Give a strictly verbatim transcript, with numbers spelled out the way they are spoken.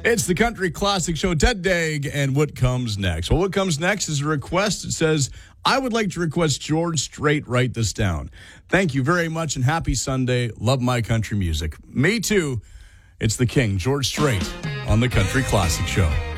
It's the Country Classic Show. Ted Daig, and what comes next? Well, what comes next is a request. It says, I would like to request George Strait write this down. Thank you very much, and happy Sunday. Love my country music. Me too. It's the King, George Strait, on the Country Classic Show.